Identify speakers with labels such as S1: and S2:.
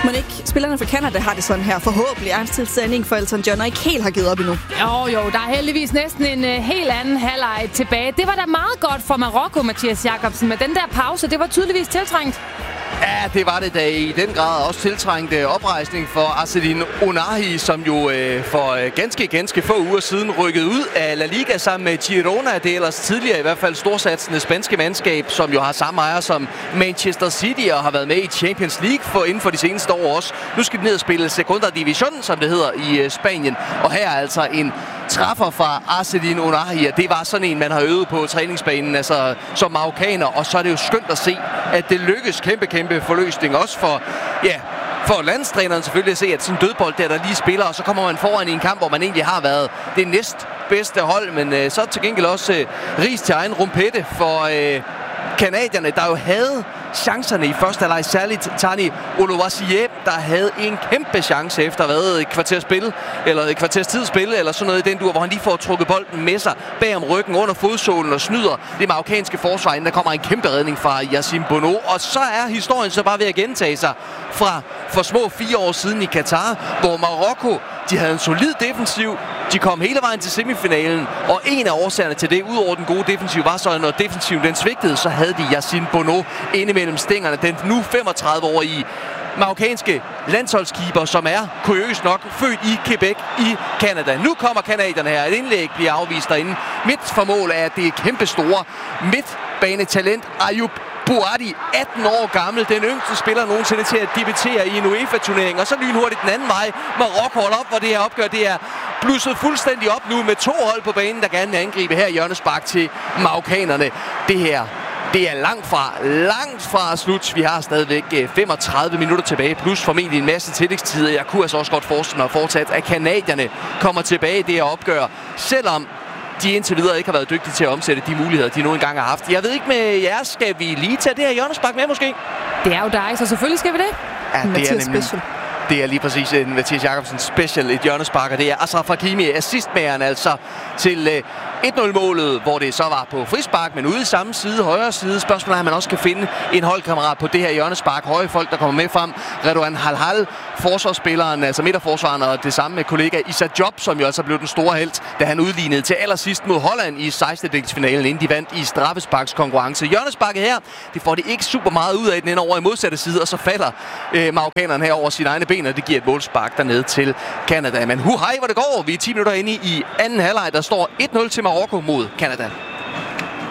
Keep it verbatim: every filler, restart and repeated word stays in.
S1: Men ikke spillerne fra Canada har det sådan her. Forhåbentlig er en tilstanding for Elton John, og ikke helt har givet op endnu.
S2: Jo, jo, der er heldigvis næsten en uh, helt anden halvleg tilbage. Det var da meget godt for Marokko, Mathias Jakobsen, men den der pause, det var tydeligvis tiltrængt.
S3: Ja, det var det da i den grad også tiltrængt oprejsning for Azzedine Ounahi, som jo øh, for øh, ganske, ganske få uger siden rykkede ud af La Liga sammen med Girona. Det er ellers tidligere i hvert fald storsatsende spanske mandskab, som jo har samme ejer som Manchester City og har været med i Champions League for inden for de seneste år også. Nu skal de ned og spille Segunda Division, som det hedder i øh, Spanien. Og her er altså en træffer fra Azzedine Ounahi. Det var sådan en, man har øvet på træningsbanen, altså som marokkaner. Og så er det jo skønt at se, at det lykkes kæmpe, kæmpe forløsning. Også for, ja, for landstræneren selvfølgelig at se, at sådan en dødbold der, der lige spiller, og så kommer man foran i en kamp, hvor man egentlig har været det næst bedste hold. Men øh, så til gengæld også øh, ris til egen rumpette for øh, kanadierne, der jo havde chancerne i første halvleg, særligt Tani Olowasie, der havde en kæmpe chance efter hvad, et kvarters spil, eller et kvarters tid spil, eller sådan noget i den dur, hvor han lige får trukket bolden med sig bag om ryggen under fodsålen og snyder det marokkanske forsvar, inden der kommer en kæmpe redning fra Yassine Bono. Og så er historien så bare ved at gentage sig fra for små fire år siden i Katar, hvor Marokko, de havde en solid defensiv, de kom hele vejen til semifinalen, og en af årsagerne til det, udover den gode defensiv, var så, at når defensiven den svigtede, så havde de Yassine Bono inde mellem stængerne. Den nu femogtredive-årige marokkanske landsholdskeeper, som er kuriøst nok født i Quebec i Canada. Nu kommer kanadierne her. Et indlæg bliver afvist derinde. Midt for mål er det kæmpe store midtbanetalent Ayoub Bouhaddi, atten år gammel, den yngste spiller nogensinde til at debutere i en UEFA-turnering, og så lynhurtigt den anden vej. Marokko holder op, hvor det her opgør, det er blusset fuldstændig op nu med to hold på banen, der gerne vil angribe her i hjørnespark til marokkanerne. Det her, det er langt fra, langt fra slut. Vi har stadigvæk femogtredive minutter tilbage, plus formentlig en masse tillægstider. Jeg kunne altså også godt forestille mig fortsat, at kanadierne kommer tilbage i det her opgør, selvom de indtil videre ikke har været dygtige til at omsætte de muligheder, de nu engang har haft. Jeg ved ikke med jer, skal vi lige tage det her hjørnespark med måske?
S2: Det er jo dig, så selvfølgelig skal vi det.
S3: Ja, det
S1: Mathias
S3: er nemlig,
S1: Special.
S3: det er lige præcis en Mathias Jakobsen special, et hjørnespark, og det er Achraf Hakimi, assistmageren altså til øh, et nul-målet, hvor det så var på frispark, men ude i samme side, højre side. Spørgsmålet er, at man også kan finde en holdkammerat på det her hjørnespark. Høje folk, der kommer med frem. Redouane Halhal, forsvarsspilleren, altså midterforsvaren, og det samme med kollega Issa Diop, som jo altså blev den store helt, da han udlignede til allersidst mod Holland i sekstendedelsfinalen, inden de vandt i straffesparkskonkurrence. Hjørnesparket her, det får det ikke super meget ud af den ender over i modsatte side, og så falder øh, marokkaneren her over sine egne ben, og det giver et målspark dernede til Canada. Men hu hej, hvor det går. Vi er ti minutter inde i anden halvleg, der står et nul til Marokko mod Canada.